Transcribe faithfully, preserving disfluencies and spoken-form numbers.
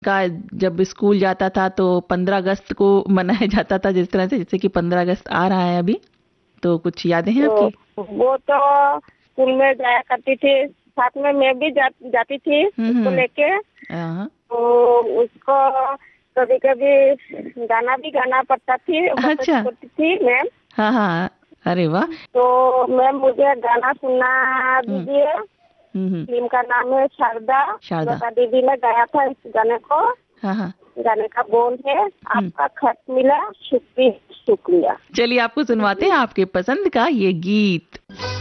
का जब स्कूल जाता था तो पंद्रह अगस्त को मनाया जाता था, जिस तरह से, जैसे कि पंद्रह अगस्त आ रहा है अभी, तो कुछ यादें हैं तो आपकी? वो तो स्कूल में जाया करती थी, साथ में मैं भी जा, जाती थी हम्म उसको हम्म। लेके। हाँ तो उसको कभी कभी गाना भी गाना पड़ता थी अच्छा। पड़ती थी मैम। हाँ हाँ। अरे वाह। तो मैम मुझे गाना सुना हम्म दीजिए। हम्म हम्म। फिल्म का नाम है शारदा। शारदा। लता दीदी ने गाया था इस गाने को। हाँ हाँ। गाने का बोल है, हम्म। आपका खत मिला शुक्रिया शुक्रिया। चलिए आपको सुनवाते हैं आपके पसंद का ये गीत।